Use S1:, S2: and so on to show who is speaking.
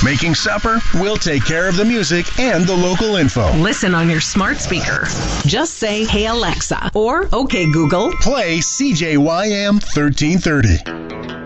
S1: Making supper? We'll take care of the music and the local info.
S2: Listen on your smart speaker. Just say, "Hey Alexa," or "Okay Google,
S1: Play CJYM 1330.